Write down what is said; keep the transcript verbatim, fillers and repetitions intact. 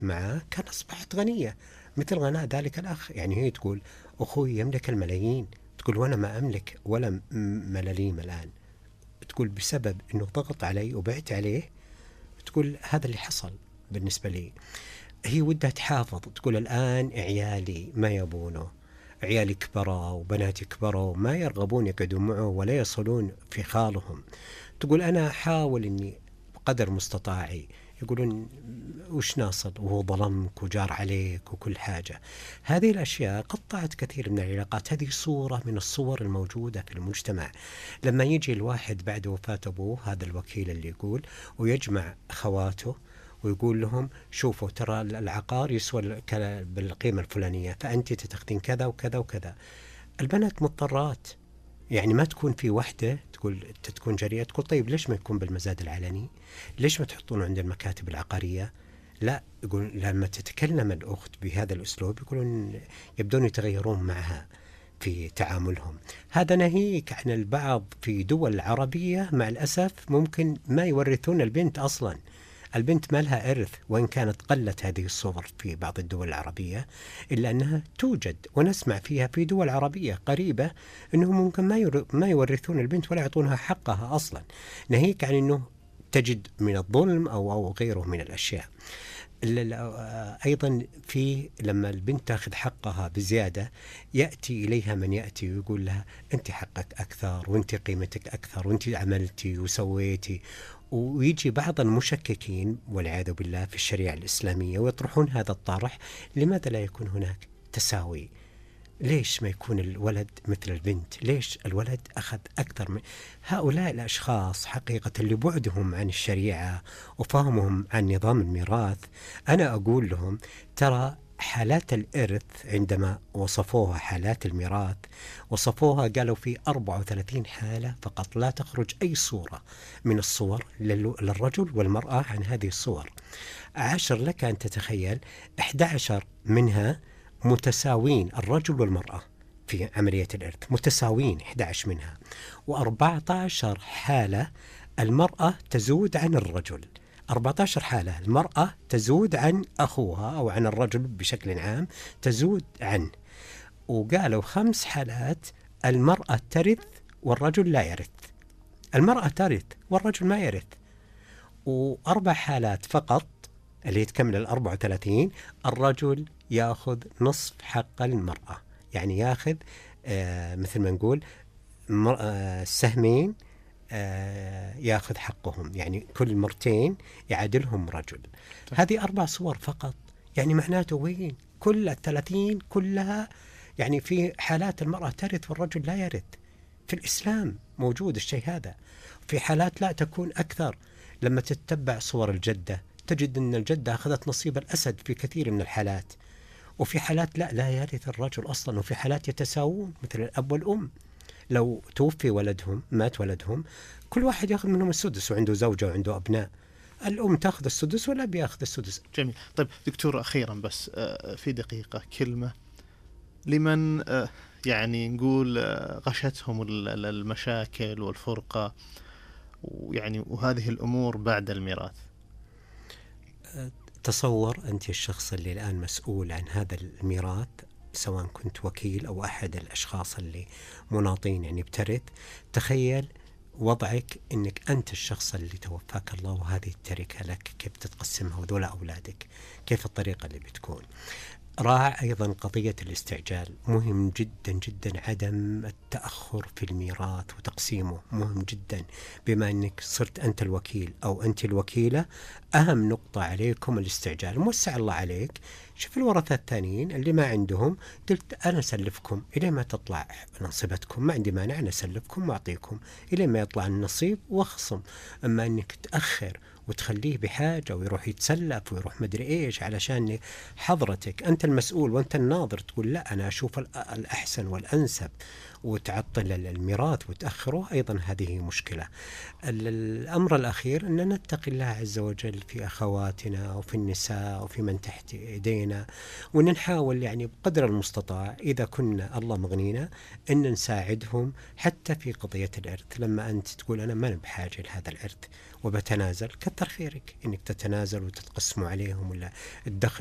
معه كان أصبحت غنية مثل غناء ذلك الأخ. يعني هي تقول أخوي يملك الملايين، تقول وأنا ما أملك ولا م- ملاليم الآن. تقول بسبب أنه ضغط علي وبعت عليه، تقول هذا اللي حصل بالنسبة لي. هي ودها تحافظ، تقول الآن عيالي ما يبونه، عيالي كبروا وبناتي كبروا ما يرغبون يقعدون معه ولا يصلون في خالهم. تقول أنا أحاول أني بقدر مستطاعي. يقولون وش ناصل وهو ظلمك وجار عليك وكل حاجة. هذه الأشياء قطعت كثير من العلاقات. هذه صورة من الصور الموجودة في المجتمع. لما يجي الواحد بعد وفاة أبوه، هذا الوكيل اللي يقول، ويجمع خواته ويقول لهم شوفوا ترى العقار يسوى بالقيمة الفلانية، فأنت تتخذين كذا وكذا وكذا. البنات مضطرات، يعني ما تكون في وحدة تقول تكون جارية تقول طيب ليش ما يكون بالمزاد العلني؟ ليش ما تحطونه عند المكاتب العقارية؟ لا، يقول لما تتكلم الأخت بهذا الأسلوب يقولون يبدون يتغيرون معها في تعاملهم. هذا ناهيك عن البعض في دول عربية مع الأسف ممكن ما يورثون البنت أصلا. البنت ما لها إرث، وإن كانت قلت هذه الصور في بعض الدول العربية إلا أنها توجد ونسمع فيها في دول عربية قريبة أنهم ممكن ما ما يورثون البنت ولا يعطونها حقها أصلا، ناهيك عن أنه تجد من الظلم أو أو غيره من الأشياء. أيضا في لما البنت تأخذ حقها بزيادة يأتي إليها من يأتي ويقول لها أنت حقك أكثر وأنت قيمتك أكثر وأنت عملتي وسويتي. ويجي بعض المشككين والعياذ بالله في الشريعة الإسلامية ويطرحون هذا الطرح: لماذا لا يكون هناك تساوي؟ ليش ما يكون الولد مثل البنت؟ ليش الولد أخذ أكثر من هؤلاء الأشخاص؟ حقيقة لبعدهم عن الشريعة وفهمهم عن نظام الميراث، أنا أقول لهم ترى حالات الإرث عندما وصفوها حالات الميراث وصفوها قالوا في أربعة وثلاثين حالة فقط، لا تخرج أي صورة من الصور للرجل والمرأة عن هذه الصور. عشر لك أن تتخيل أحد عشر منها متساوين الرجل والمرأة في عملية الإرث، متساوين أحد عشر منها، وأربعة عشر حالة المرأة تزود عن الرجل. أربعة عشر حالة المرأة تزود عن أخوها أو عن الرجل بشكل عام تزود عنه. وقالوا خمس حالات المرأة ترث والرجل لا يرث، المرأة ترث والرجل ما يرث. وأربع حالات فقط اللي تكمل الأربعة وثلاثين الرجل يأخذ نصف حق المرأة، يعني يأخذ آه مثل ما نقول آه سهمين آه يأخذ حقهم، يعني كل مرتين يعادلهم رجل. هذه أربع صور فقط، يعني معناته وين كل الثلاثين كلها؟ يعني في حالات المرأة ترث والرجل لا يرث، في الإسلام موجود الشيء هذا. في حالات لا تكون أكثر، لما تتبع صور الجدة تجد أن الجدة أخذت نصيب الأسد في كثير من الحالات، وفي حالات لا لا يرث الرجل أصلا، وفي حالات يتساوون مثل الأب والأم. لو توفي ولدهم مات ولدهم كل واحد يأخذ منهم السدس وعنده زوجة وعنده أبناء، الأم تأخذ السدس والأب يأخذ السدس. جميل. طيب دكتور أخيرا بس في دقيقة كلمة لمن يعني نقول غشتهم المشاكل والفرقة ويعني وهذه الأمور بعد الميراث. تصور أنت الشخص اللي الآن مسؤول عن هذا الميراث، سواء كنت وكيل أو أحد الأشخاص اللي مناطين يعني بترث، تخيل وضعك أنك أنت الشخص اللي توفاك الله وهذه التركة لك، كيف تتقسمها وذولا أولادك، كيف الطريقة اللي بتكون. راعى أيضا قضية الاستعجال، مهم جدا جدا عدم التأخر في الميراث وتقسيمه مهم جدا. بما أنك صرت أنت الوكيل أو أنت الوكيلة، أهم نقطة عليكم الاستعجال. موسع الله عليك، شوف الورثة الثانيين اللي ما عندهم، قلت أنا أسلفكم إلى ما تطلع نصيبتكم، ما عندي مانع أنا أسلفكم وأعطيكم إلى ما يطلع النصيب وأخصم. أما أنك تأخر وتخليه بحاجة ويروح يتسلف ويروح مدري إيش علشان حضرتك أنت المسؤول وأنت الناظر تقول لا أنا أشوف الأحسن والأنسب وتعطل الميراث وتأخره، أيضا هذه مشكلة. الأمر الأخير أن نتقي الله عز وجل في أخواتنا وفي النساء وفي من تحت إيدينا، وأن نحاول يعني بقدر المستطاع إذا كنا الله مغنينا أن نساعدهم حتى في قضية الإرث. لما أنت تقول أنا ما بحاجة لهذا الإرث وبتنازل، كثر خيرك أنك تتنازل وتتقسموا عليهم ولا الدخل